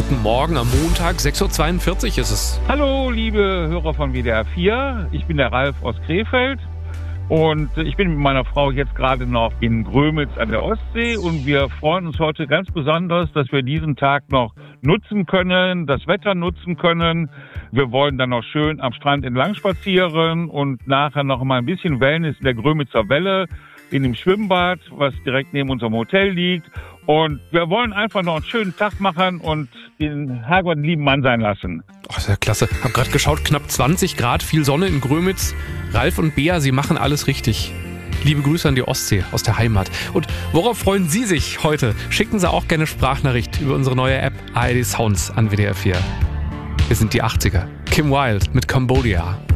guten Morgen am Montag, 6.42 Uhr ist es. Hallo, liebe Hörer von WDR 4. Ich bin der Ralf aus Krefeld und ich bin mit meiner Frau jetzt gerade noch in Grömitz an der Ostsee und wir freuen uns heute ganz besonders, dass wir diesen Tag noch nutzen können, das Wetter nutzen können. Wir wollen dann noch schön am Strand entlang spazieren und nachher noch mal ein bisschen Wellness in der Grömitzer Welle, in dem Schwimmbad, was direkt neben unserem Hotel liegt. Und wir wollen einfach noch einen schönen Tag machen und den Herrgott einen lieben Mann sein lassen. Oh, ist ja klasse. Hab gerade geschaut, knapp 20 Grad, viel Sonne in Grömitz. Ralf und Bea, Sie machen alles richtig. Liebe Grüße an die Ostsee aus der Heimat. Und worauf freuen Sie sich heute? Schicken Sie auch gerne Sprachnachricht über unsere neue App ARD Sounds an WDR 4. Wir sind die 80er. Kim Wilde mit Cambodia.